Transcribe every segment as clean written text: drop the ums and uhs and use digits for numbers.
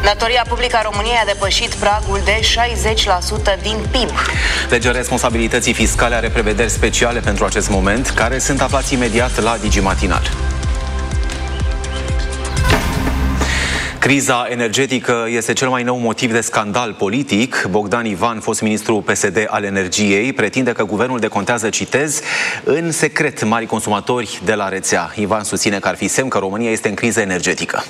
Datoria publică a României a depășit pragul de 60% din PIB. Legea responsabilității fiscale are prevederi speciale pentru acest moment, care sunt aflați imediat la Digimatinal. Criza energetică este cel mai nou motiv de scandal politic. Bogdan Ivan, fost ministru PSD al energiei, pretinde că guvernul decontează, citez, în secret mari consumatori de la rețea. Ivan susține că ar fi semn că România este în criză energetică.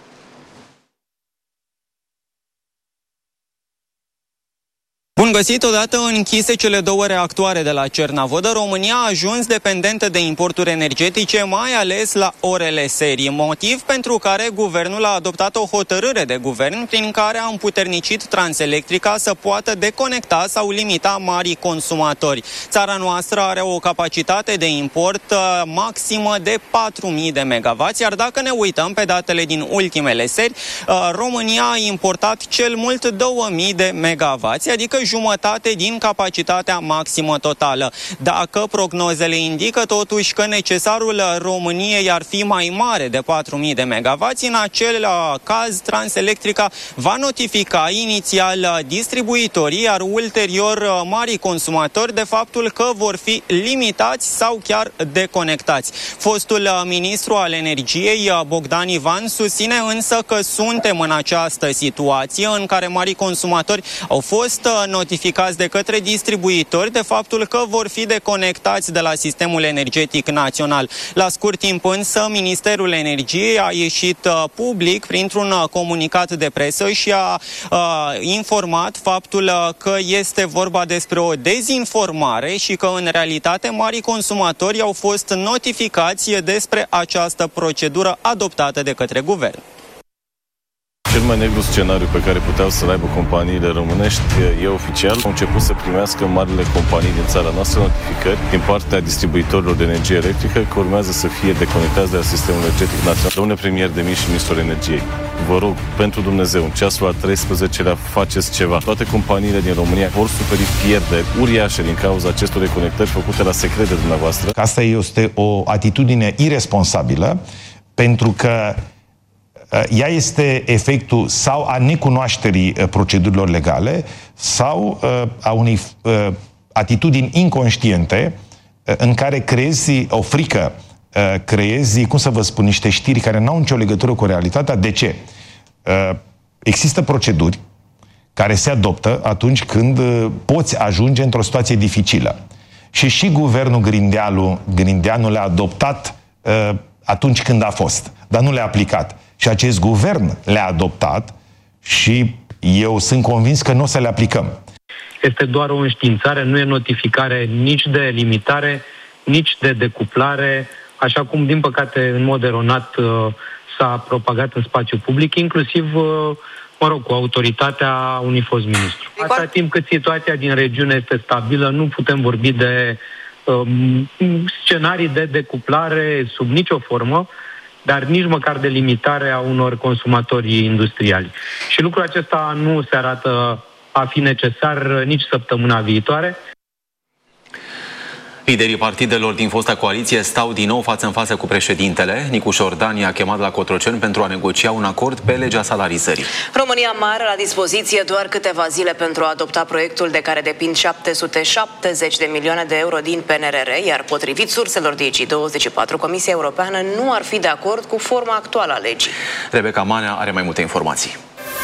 Bun găsit! Odată închise cele două reactoare de la Cernavodă, România a ajuns dependentă de importuri energetice, mai ales la orele serii, motiv pentru care guvernul a adoptat o hotărâre de guvern prin care a împuternicit Transelectrica să poată deconecta sau limita marii consumatori. Țara noastră are o capacitate de import maximă de 4.000 de megawatts, iar dacă ne uităm pe datele din ultimele seri, România a importat cel mult 2.000 de megawatts, adică jumătate din capacitatea maximă totală. Dacă prognozele indică totuși că necesarul României ar fi mai mare de 4.000 de megawatts, în acel caz Transelectrica va notifica inițial distribuitorii, iar ulterior marii consumatori, de faptul că vor fi limitați sau chiar deconectați. Fostul ministru al energiei, Bogdan Ivan, susține însă că suntem în această situație în care marii consumatori au fost notificați de către distribuitori de faptul că vor fi deconectați de la sistemul energetic național. La scurt timp însă, Ministerul Energiei a ieșit public printr-un comunicat de presă și a informat faptul că este vorba despre o dezinformare și că în realitate marii consumatori au fost notificați despre această procedură adoptată de către guvern. Cel mai negru scenariu pe care puteau să-l aibă companiile românești e oficial. Au început să primească marile companii din țara noastră notificări din partea distribuitorilor de energie electrică că urmează să fie deconectați de la sistemul energetic național. Domnule premier demit și ministrul energiei, vă rog, pentru Dumnezeu, în ceasul al 13-lea faceți ceva. Toate companiile din România vor suferi pierderi uriașe din cauza acestor deconectări făcute la secret de dumneavoastră. Asta este o atitudine iresponsabilă, pentru că ea este efectul sau a necunoașterii procedurilor legale sau a unei atitudini inconștiente în care creezi o frică, creezi, cum să vă spun, niște știri care n-au nicio legătură cu realitatea. De ce? Există proceduri care se adoptă atunci când poți ajunge într-o situație dificilă. Și guvernul Grindeanu le-a adoptat atunci când a fost, dar nu le-a aplicat. Și acest guvern le-a adoptat și eu sunt convins că nu o să le aplicăm. Este doar o înștiințare, nu e notificare nici de limitare, nici de decuplare, așa cum, din păcate, în mod eronat s-a propagat în spațiu public, inclusiv, cu autoritatea unui fost ministru. Atâta timp cât situația din regiune este stabilă, nu putem vorbi de scenarii de decuplare sub nicio formă, dar nici măcar de limitare a unor consumatori industriali. Și lucrul acesta nu se arată a fi necesar nici săptămâna viitoare. Liderii partidelor din fosta coaliție stau din nou față în față cu președintele. Nicu Șordan i-a chemat la Cotroceni pentru a negocia un acord pe legea salarizării. România mai are la dispoziție doar câteva zile pentru a adopta proiectul de care depind 770 de milioane de euro din PNRR, iar potrivit surselor Digi24, Comisia Europeană nu ar fi de acord cu forma actuală a legii. Rebecca Manea are mai multe informații.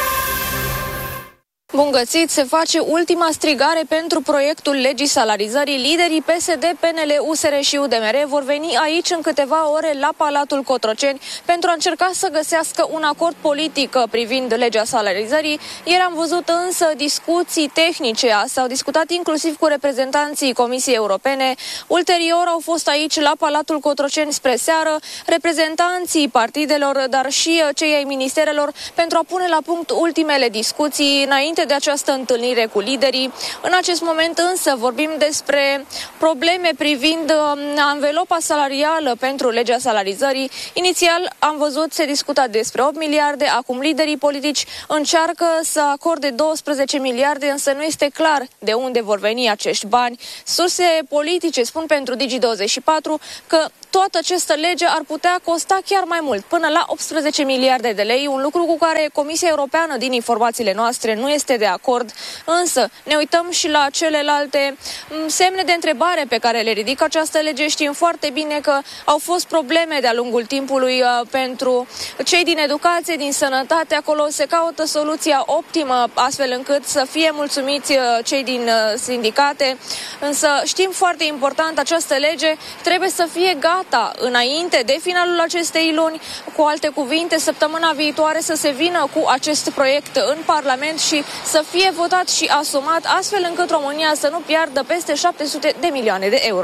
Bun găsit! Se face ultima strigare pentru proiectul legii salarizării. Liderii PSD, PNL, USR și UDMR vor veni aici în câteva ore la Palatul Cotroceni pentru a încerca să găsească un acord politic privind legea salarizării. Ieri am văzut însă discuții tehnice. S-au discutat inclusiv cu reprezentanții Comisiei Europene. Ulterior au fost aici la Palatul Cotroceni spre seară reprezentanții partidelor, dar și cei ai ministerelor pentru a pune la punct ultimele discuții înainte înainte de această întâlnire cu liderii. În acest moment însă vorbim despre probleme privind anvelopa salarială pentru legea salarizării. Inițial am văzut se discuta despre 8 miliarde, acum liderii politici încearcă să acorde 12 miliarde, însă nu este clar de unde vor veni acești bani. Surse politice spun pentru Digi24 că toată această lege ar putea costa chiar mai mult, până la 18 miliarde de lei, un lucru cu care Comisia Europeană, din informațiile noastre, nu este de acord. Însă ne uităm și la celelalte semne de întrebare pe care le ridică această lege. Știm foarte bine că au fost probleme de-a lungul timpului pentru cei din educație, din sănătate. Acolo se caută soluția optimă, astfel încât să fie mulțumiți cei din sindicate. Însă știm foarte important, această lege trebuie să fie gata înainte de finalul acestei luni. Cu alte cuvinte, săptămâna viitoare să se vină cu acest proiect în Parlament și să fie votat și asumat, astfel încât România să nu piardă peste 700 de milioane de euro.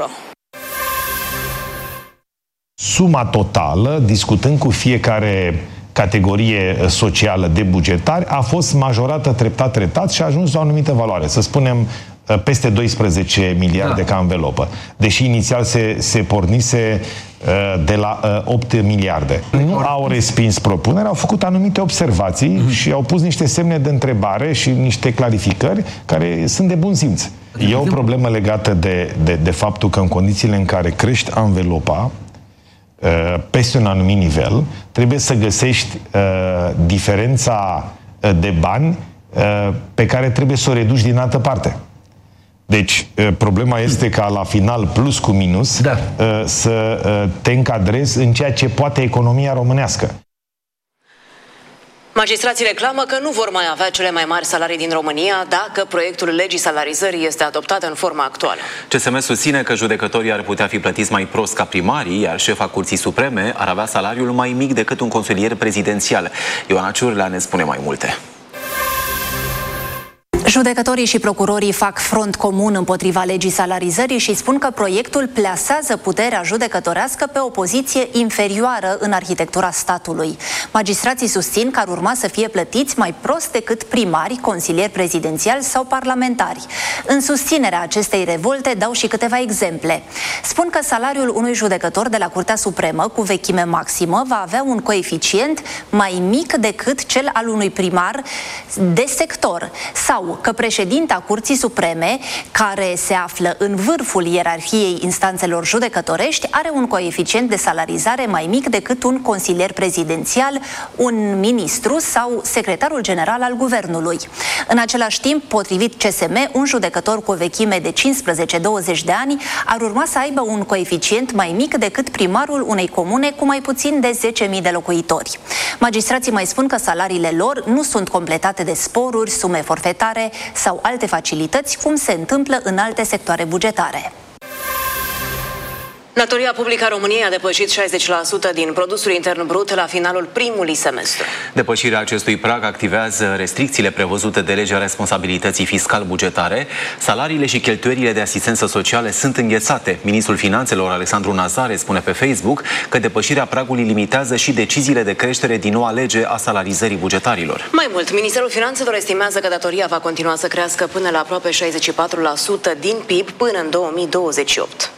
Suma totală, discutând cu fiecare categorie socială de bugetari, a fost majorată treptat și a ajuns la o anumită valoare. Să spunem peste 12 miliarde ca anvelopă. Deși inițial se pornise de la 8 miliarde. Nu au respins propunerea, au făcut anumite observații și au pus niște semne de întrebare și niște clarificări care sunt de bun simț. E o problemă legată de faptul că în condițiile în care crești anvelopa peste un anumit nivel, trebuie să găsești diferența de bani pe care trebuie să o reduci din altă parte. Deci, problema este ca la final, plus cu minus, să te încadrezi în ceea ce poate economia românească. Magistrații reclamă că nu vor mai avea cele mai mari salarii din România dacă proiectul legii salarizării este adoptat în forma actuală. CSM susține că judecătorii ar putea fi plătiți mai prost ca primarii, iar șefa Curții Supreme ar avea salariul mai mic decât un consilier prezidențial. Ioana Ciurlea ne spune mai multe. Judecătorii și procurorii fac front comun împotriva legii salarizării și spun că proiectul plasează puterea judecătorească pe o poziție inferioară în arhitectura statului. Magistrații susțin că ar urma să fie plătiți mai prost decât primari, consilieri prezidențiali sau parlamentari. În susținerea acestei revolte dau și câteva exemple. Spun că salariul unui judecător de la Curtea Supremă cu vechime maximă va avea un coeficient mai mic decât cel al unui primar de sector, sau că președinta Curții Supreme, care se află în vârful ierarhiei instanțelor judecătorești, are un coeficient de salarizare mai mic decât un consilier prezidențial, un ministru sau secretarul general al guvernului. În același timp, potrivit CSM, un judecător cu o vechime de 15-20 de ani ar urma să aibă un coeficient mai mic decât primarul unei comune cu mai puțin de 10.000 de locuitori. Magistrații mai spun că salariile lor nu sunt completate de sporuri, sume forfetare sau alte facilități, cum se întâmplă în alte sectoare bugetare. Datoria publică a României a depășit 60% din produsul intern brut la finalul primului semestru. Depășirea acestui prag activează restricțiile prevăzute de legea responsabilității fiscal-bugetare. Salariile și cheltuielile de asistență sociale sunt înghețate. Ministrul Finanțelor, Alexandru Nazare, spune pe Facebook că depășirea pragului limitează și deciziile de creștere din noua lege a salarizării bugetarilor. Mai mult, Ministerul Finanțelor estimează că datoria va continua să crească până la aproape 64% din PIB până în 2028.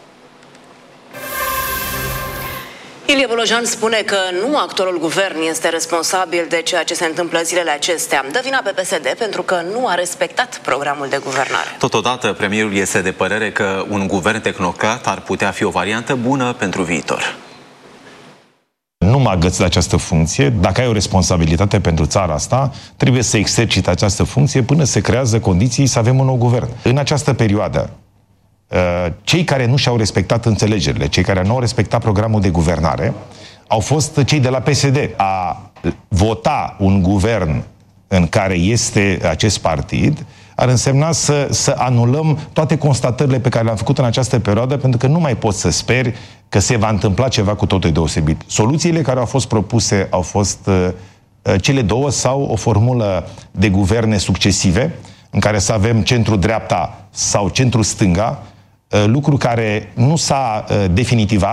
Ilie Bolojan spune că nu actualul guvern este responsabil de ceea ce se întâmplă zilele acestea. Dă vina pe PSD pentru că nu a respectat programul de guvernare. Totodată, premierul este de părere că un guvern tehnocrat ar putea fi o variantă bună pentru viitor. Nu mă agăț de această funcție. Dacă ai o responsabilitate pentru țara asta, trebuie să exercite această funcție până se creează condiții să avem un nou guvern. În această perioadă, cei care nu și-au respectat înțelegerile, cei care nu au respectat programul de guvernare, au fost cei de la PSD. A vota un guvern în care este acest partid ar însemna să anulăm toate constatările pe care le-am făcut în această perioadă, pentru că nu mai poți să speri că se va întâmpla ceva cu totul deosebit. Soluțiile care au fost propuse au fost cele două sau o formulă de guverne succesive, în care să avem centru-dreapta sau centru-stânga, lucru care nu s-a definitivat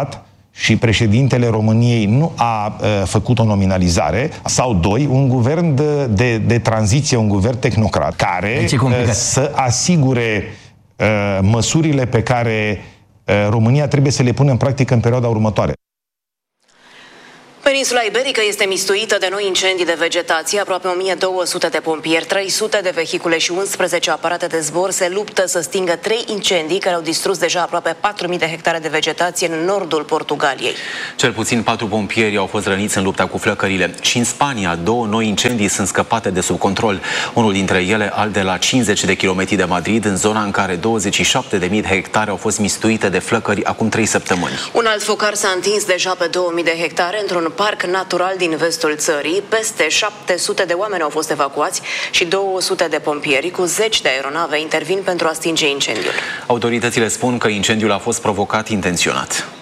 și președintele României nu a făcut o nominalizare, sau doi, un guvern de tranziție, un guvern tehnocrat, care să asigure măsurile pe care România trebuie să le pună în practică în perioada următoare. Peninsula Iberică este mistuită de noi incendii de vegetație, aproape 1200 de pompieri, 300 de vehicule și 11 aparate de zbor se luptă să stingă 3 incendii care au distrus deja aproape 4.000 de hectare de vegetație în nordul Portugaliei. Cel puțin 4 pompieri au fost răniți în lupta cu flăcările. Și în Spania, 2 noi incendii sunt scăpate de sub control. Unul dintre ele, al de la 50 de kilometri de Madrid, în zona în care 27.000 de hectare au fost mistuite de flăcări acum 3 săptămâni. Un alt focar s-a întins deja pe 2.000 de hectare într-un parc natural din vestul țării. Peste 700 de oameni au fost evacuați și 200 de pompieri cu 10 de aeronave intervin pentru a stinge incendiul. Autoritățile spun că incendiul a fost provocat intenționat.